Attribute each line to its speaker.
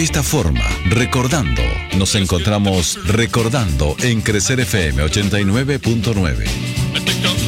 Speaker 1: esta forma, recordando. Nos encontramos recordando en Crecer FM 89.9.